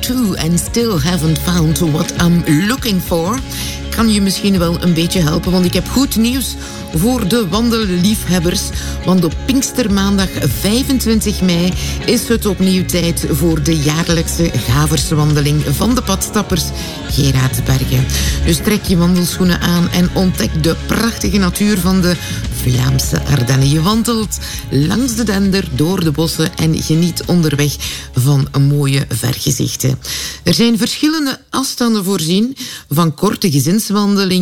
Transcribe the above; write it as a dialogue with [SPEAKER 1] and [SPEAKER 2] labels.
[SPEAKER 1] 2 and still haven't found what I'm looking for. Kan je misschien wel een beetje helpen, want ik heb goed nieuws voor de wandelliefhebbers. Want op Pinkstermaandag 25 mei is het opnieuw tijd voor de jaarlijkse Gaverswandeling van de padstappers Geraardsbergen. Dus trek je wandelschoenen aan en ontdek de prachtige natuur van de Vlaamse Ardennen. Je wandelt langs de Dender, door de bossen en geniet onderweg van mooie vergezichten. Er zijn verschillende afstanden voorzien, van korte gezinswandelingen